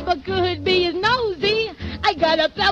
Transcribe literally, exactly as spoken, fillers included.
Papa could be as nosy. I got a